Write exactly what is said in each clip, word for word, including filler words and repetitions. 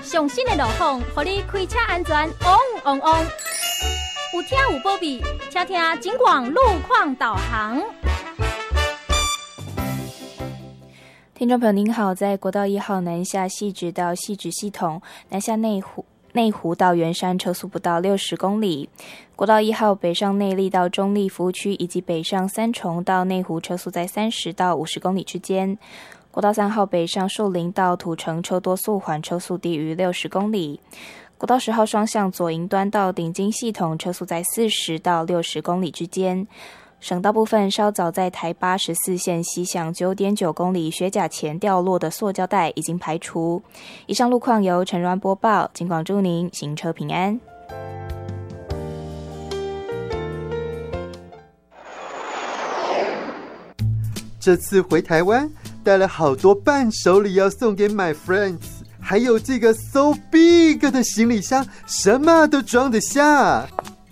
上新的路况，让你开车安全旺旺旺。有听有保庇，请听警广路况导航。 听众朋友您好，在国道一号南下汐止到汐止系统，南下内湖内湖到圆山车速不到六十公里。国道一号北上内壢到中壢服务区，以及北上三重到内湖车速在三十到五十公里之间。国道三号北上树林到土城车多速缓，车速低于六十公里。国道十号双向左营端到顶金系统，车速在四十到六十公里之间。省道部分，稍早在台八十四线西向 九点九公里学甲前掉落的塑胶袋已经排除。以上路况由陈软播报，警广祝您行车平安。 这次回台湾带了好多伴手礼要送给 my friends， 还有这个 so big 的行李箱，什么都装得下。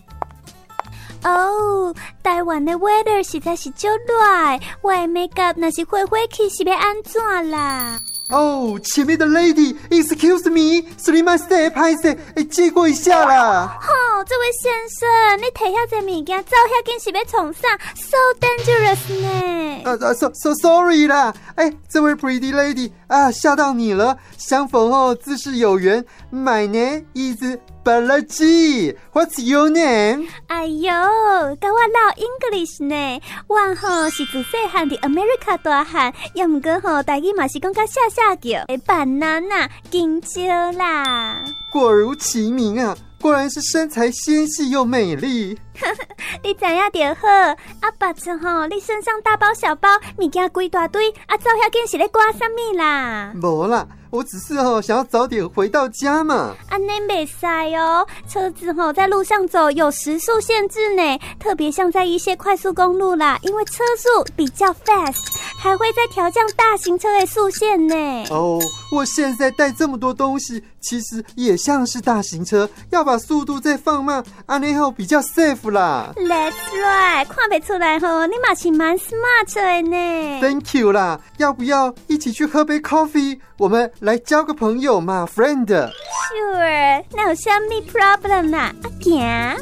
哦，台湾的 weather 实在是足热，我的 makeup 若是火火去是要安怎啦？ 哦，前面的 lady excuse me すみません拍摄哎借过一下啦。 吼、哦，这位先生，你摕遐这物件走遐紧是要创啥 so dangerous 呢？ 啊啊 so so sorry 啦，哎，这位 pretty lady 啊，吓到你了。相逢后自是有缘。My name is Balaji. What's your name? 哎呦，跟我唠 English 呢。我吼是自细汉伫 America 大汉，也毋过吼台语嘛是讲较下下叫，诶，banana 金蕉啦。 果如其名啊，果然是身材纤细又美丽。 你知影就好，啊，白子吼，你身上大包小包，物件规大堆，啊，走遐紧是咧挂啥物啦？ 无啦，我只是吼想要早点回到家嘛。 安尼袂使哦，车子吼在路上走有时速限制呢，特别像在一些快速公路啦，因为车速比较 fast， 还会再调降大型车的速限呢。 哦，我现在带这么多东西，其实也像是大型车，要把速度再放慢，安尼后比较 safe 啦。 That's right， 看不出来吼，你嘛是蛮 smart 的呢。 Thank you 啦，要不要一起去喝杯 coffee？ 我们来交个朋友嘛 ，friend。Sure， 那有啥咪 problem 啦？啊，行。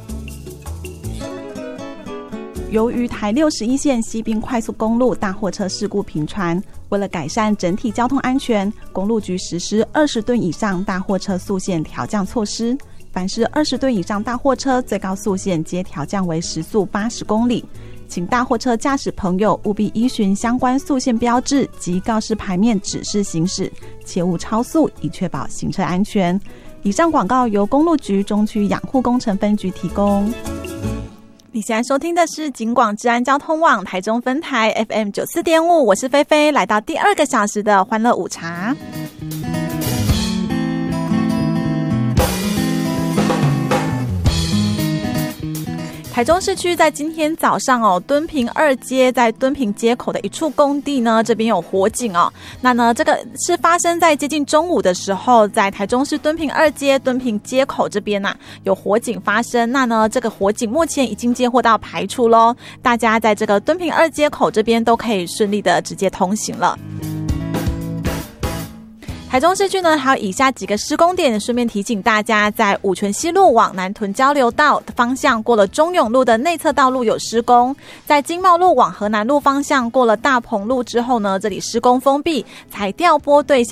由于台六十一线西滨快速公路大货车事故频传，为了改善整体交通安全，公路局实施二十吨以上大货车速限调降措施。凡是二十吨以上大货车，最高速限皆调降为时速八十公里。请大货车驾驶朋友务必依循相关速限标志及告示牌面指示行驶，切勿超速，以确保行车安全。以上广告由公路局中区养护工程分局提供。你现在收听的是警广治安交通网台中分台 F M 九四点五，我是菲菲，来到第二个小时的欢乐午茶。台中市区在今天早上哦，敦平二街在敦平街口的一处工地呢，这边有火警哦。那呢，这个是发生在接近中午的时候，在台中市敦平二街敦平街口这边呐、啊、有火警发生。那呢，这个火警目前已经接获到排除咯，大家在这个敦平二街口这边都可以顺利的直接通行了。台中市区呢，还有以下几个施工点，顺便提醒大家，在五权西路往南屯交流道的方向，过了中永路的内侧道路有施工；在经贸路往河南路方向，过了大鹏路之后呢，这里施工封闭，采调拨对向